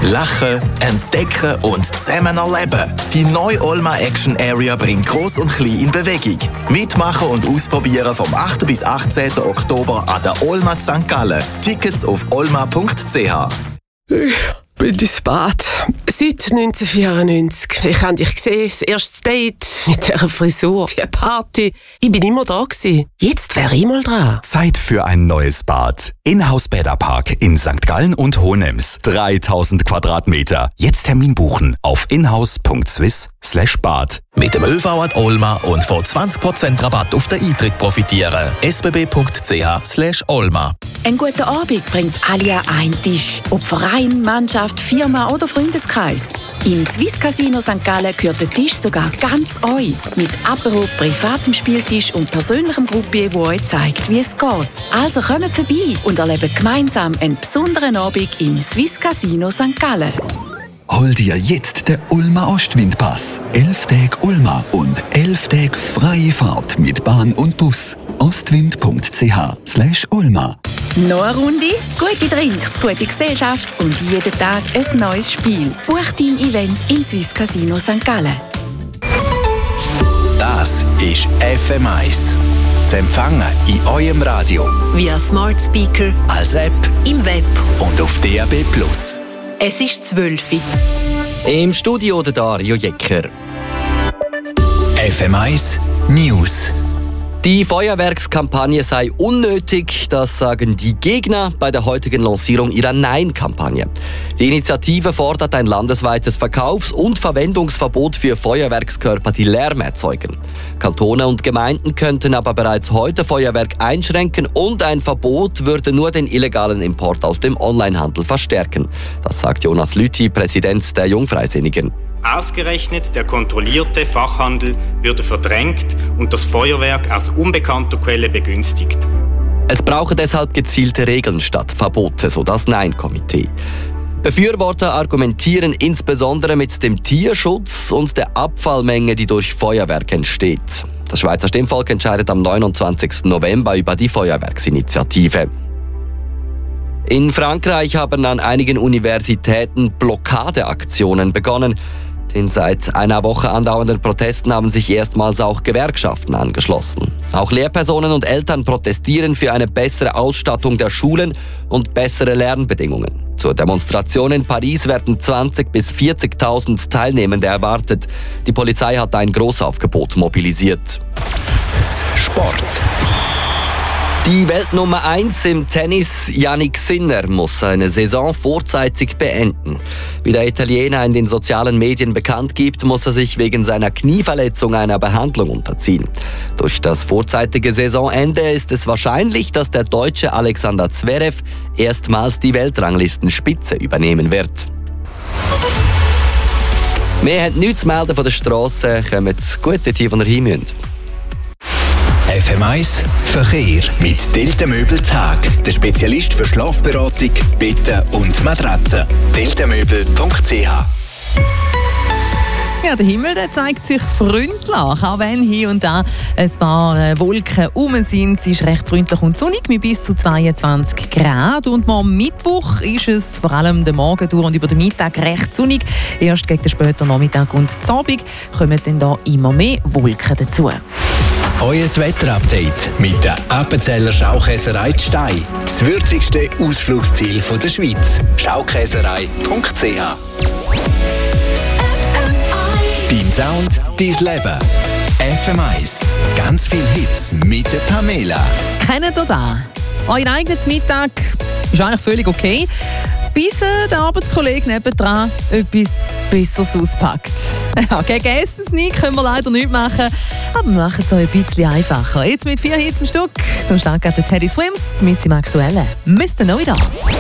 Lachen, entdecken und zusammen erleben. Die neue Olma Action Area bringt Gross und Klein in Bewegung. Mitmachen und ausprobieren vom 8. bis 18. Oktober an der Olma St. Gallen. Tickets auf olma.ch. Bin ins Bad. Seit 1994. Ich habe dich gesehen, das erste Date mit dieser Frisur, die Party. Ich bin immer da gewesen. Jetzt wäre ich mal dran. Zeit für ein neues Bad. Inhouse Bäderpark in St. Gallen und Hohenems. 3000 Quadratmeter. Jetzt Termin buchen auf inhouse.swiss/bad. Mit dem ÖV an die Olma und von 20% Rabatt auf den Eintritt profitieren. sbb.ch/olma. Ein guter Abend bringt alle an einen Tisch. Ob Verein, Mannschaft, Firma oder Freundeskreis. Im Swiss Casino St. Gallen gehört der Tisch sogar ganz euch. Mit Apero, privatem Spieltisch und persönlichem Gruppier, wo euch zeigt, wie es geht. Also kommt vorbei und erlebt gemeinsam einen besonderen Abend im Swiss Casino St. Gallen. Hol dir jetzt den Ulma Ostwindpass. 11 Tage Ulma und 11 Tage freie Fahrt mit Bahn und Bus. ostwind.ch/Ulma. Noch eine Runde, gute Drinks, gute Gesellschaft und jeden Tag ein neues Spiel. Buch dein Event im Swiss Casino St. Gallen. Das ist FM1. Zu empfangen in eurem Radio, via Smart Speaker, als App im Web und auf DAB+. Es ist 12 Uhr. Im Studio der Dario Jecker. FM1 News. Die Feuerwerkskampagne sei unnötig, das sagen die Gegner bei der heutigen Lancierung ihrer Nein-Kampagne. Die Initiative fordert ein landesweites Verkaufs- und Verwendungsverbot für Feuerwerkskörper, die Lärm erzeugen. Kantone und Gemeinden könnten aber bereits heute Feuerwerk einschränken und ein Verbot würde nur den illegalen Import aus dem Onlinehandel verstärken. Das sagt Jonas Lüthi, Präsident der Jungfreisinnigen. Ausgerechnet der kontrollierte Fachhandel würde verdrängt und das Feuerwerk aus unbekannter Quelle begünstigt. Es brauche deshalb gezielte Regeln statt Verbote, so das Nein-Komitee. Befürworter argumentieren insbesondere mit dem Tierschutz und der Abfallmenge, die durch Feuerwerk entsteht. Das Schweizer Stimmvolk entscheidet am 29. November über die Feuerwerksinitiative. In Frankreich haben an einigen Universitäten Blockadeaktionen begonnen. Den seit einer Woche andauernden Protesten haben sich erstmals auch Gewerkschaften angeschlossen. Auch Lehrpersonen und Eltern protestieren für eine bessere Ausstattung der Schulen und bessere Lernbedingungen. Zur Demonstration in Paris werden 20.000 bis 40.000 Teilnehmende erwartet. Die Polizei hat ein Großaufgebot mobilisiert. Sport. Die Weltnummer 1 im Tennis, Jannik Sinner, muss seine Saison vorzeitig beenden. Wie der Italiener in den sozialen Medien bekannt gibt, muss er sich wegen seiner Knieverletzung einer Behandlung unterziehen. Durch das vorzeitige Saisonende ist es wahrscheinlich, dass der Deutsche Alexander Zverev erstmals die Weltranglistenspitze übernehmen wird. Wir haben nichts zu melden von der Strasse, kommen gute Tee, die ihr hin müsst. FM1 Verkehr mit Delta-Möbel Tag, der Spezialist für Schlafberatung, Betten und Matratzen. deltamöbel.ch. Ja, der Himmel der zeigt sich freundlich, auch wenn hier und da ein paar Wolken sind. Es ist recht freundlich und sonnig mit bis zu 22 Grad. Und am Mittwoch ist es vor allem den Morgen durch und über den Mittag recht sonnig. Erst gegen den späten Nachmittag und den Abend kommen dann da immer mehr Wolken dazu. Euer Wetterupdate mit der Appenzeller Schaukäserei Stein. Das würzigste Ausflugsziel der Schweiz. Schaukäserei.ch. Dein Sound, dein Leben. FM1. Ganz viel Hits mit der Pamela. Kennt ihr das? Euer eigenes Mittag ist eigentlich völlig okay, bis der Arbeitskollege nebendran etwas Besseres auspackt. Ja, gegen Essenssneak können wir leider nichts machen, aber wir machen es euch ein bisschen einfacher. Jetzt mit 4 Hits im Stück. Zum Start geht der Teddy Swims mit seinem aktuellen «Mr. Know It All».